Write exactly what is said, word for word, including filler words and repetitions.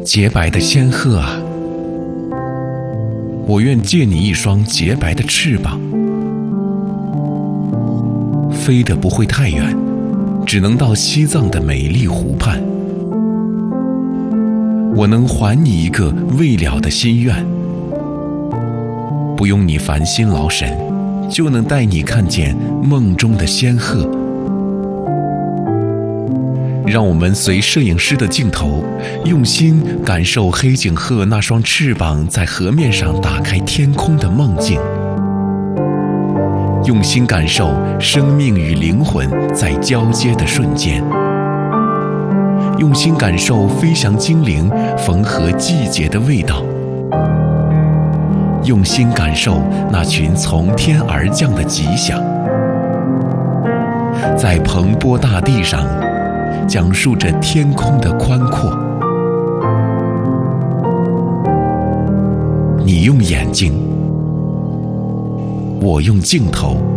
洁白的仙鹤啊，我愿借你一双洁白的翅膀，飞得不会太远，只能到西藏的美丽湖畔。我能还你一个未了的心愿，不用你烦心劳神，就能带你看见梦中的仙鹤。让我们随摄影师的镜头，用心感受黑颈鹤那双翅膀在河面上打开天空的梦境，用心感受生命与灵魂在交接的瞬间，用心感受飞翔精灵缝合季节的味道，用心感受那群从天而降的吉祥，在蓬勃大地上讲述着天空的宽阔。你用眼睛，我用镜头，